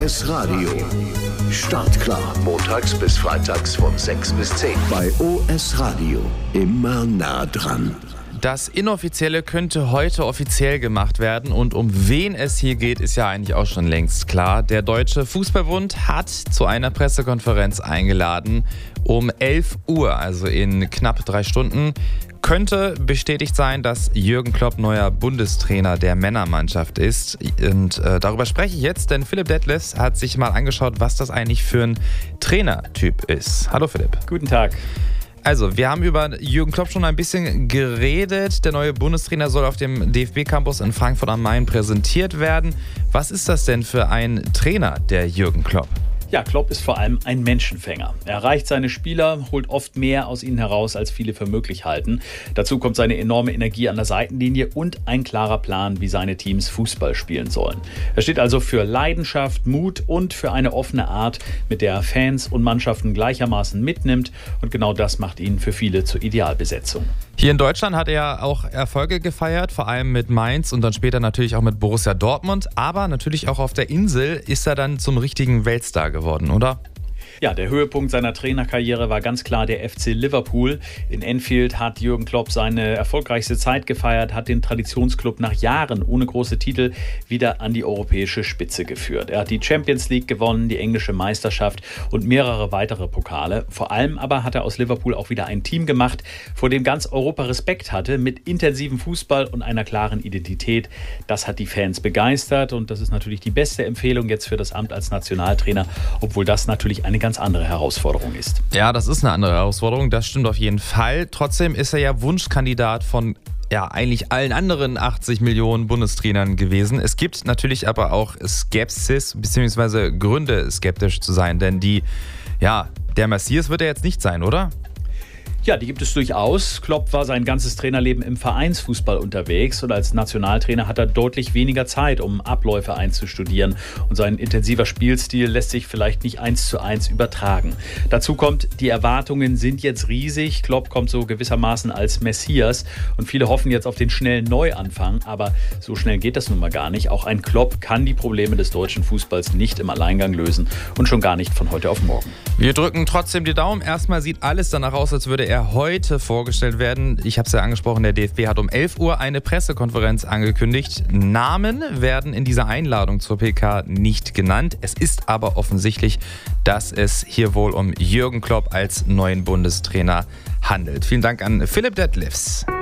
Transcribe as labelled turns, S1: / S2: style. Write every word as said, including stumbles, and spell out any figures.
S1: O S Radio. Startklar. Montags bis freitags von sechs bis zehn. Bei O S Radio. Immer nah dran.
S2: Das Inoffizielle könnte heute offiziell gemacht werden und um wen es hier geht, ist ja eigentlich auch schon längst klar. Der Deutsche Fußballbund hat zu einer Pressekonferenz eingeladen um elf Uhr, also in knapp drei Stunden. Könnte bestätigt sein, dass Jürgen Klopp neuer Bundestrainer der Männermannschaft ist. Und äh, darüber spreche ich jetzt, denn Philipp Detlefs hat sich mal angeschaut, was das eigentlich für ein Trainertyp ist. Hallo Philipp.
S3: Guten Tag.
S2: Also, wir haben über Jürgen Klopp schon ein bisschen geredet. Der neue Bundestrainer soll auf dem D F B-Campus in Frankfurt am Main präsentiert werden. Was ist das denn für ein Trainer, der Jürgen Klopp?
S3: Ja, Klopp ist vor allem ein Menschenfänger. Er erreicht seine Spieler, holt oft mehr aus ihnen heraus, als viele für möglich halten. Dazu kommt seine enorme Energie an der Seitenlinie und ein klarer Plan, wie seine Teams Fußball spielen sollen. Er steht also für Leidenschaft, Mut und für eine offene Art, mit der er Fans und Mannschaften gleichermaßen mitnimmt. Und genau das macht ihn für viele zur Idealbesetzung.
S2: Hier in Deutschland hat er auch Erfolge gefeiert, vor allem mit Mainz und dann später natürlich auch mit Borussia Dortmund. Aber natürlich auch auf der Insel ist er dann zum richtigen Weltstar geworden, oder?
S3: Ja, der Höhepunkt seiner Trainerkarriere war ganz klar der F C Liverpool. In Anfield hat Jürgen Klopp seine erfolgreichste Zeit gefeiert, hat den Traditionsclub nach Jahren ohne große Titel wieder an die europäische Spitze geführt. Er hat die Champions League gewonnen, die englische Meisterschaft und mehrere weitere Pokale. Vor allem aber hat er aus Liverpool auch wieder ein Team gemacht, vor dem ganz Europa Respekt hatte, mit intensivem Fußball und einer klaren Identität. Das hat die Fans begeistert und das ist natürlich die beste Empfehlung jetzt für das Amt als Nationaltrainer, obwohl das natürlich eine ganz andere Herausforderung ist.
S2: Ja, das ist eine andere Herausforderung, das stimmt auf jeden Fall. Trotzdem ist er ja Wunschkandidat von ja, eigentlich allen anderen achtzig Millionen Bundestrainern gewesen. Es gibt natürlich aber auch Skepsis bzw. Gründe, skeptisch zu sein, denn die, ja, der Messias wird er jetzt nicht sein, oder?
S3: Ja, die gibt es durchaus. Klopp war sein ganzes Trainerleben im Vereinsfußball unterwegs und als Nationaltrainer hat er deutlich weniger Zeit, um Abläufe einzustudieren und sein intensiver Spielstil lässt sich vielleicht nicht eins zu eins übertragen. Dazu kommt, die Erwartungen sind jetzt riesig. Klopp kommt so gewissermaßen als Messias und viele hoffen jetzt auf den schnellen Neuanfang, aber so schnell geht das nun mal gar nicht. Auch ein Klopp kann die Probleme des deutschen Fußballs nicht im Alleingang lösen und schon gar nicht von heute auf morgen.
S2: Wir drücken trotzdem die Daumen. Erstmal sieht alles danach aus, als würde er er heute vorgestellt werden. Ich habe es ja angesprochen, der D F B hat um elf Uhr eine Pressekonferenz angekündigt. Namen werden in dieser Einladung zur P K nicht genannt. Es ist aber offensichtlich, dass es hier wohl um Jürgen Klopp als neuen Bundestrainer handelt. Vielen Dank an Philipp Detlefs.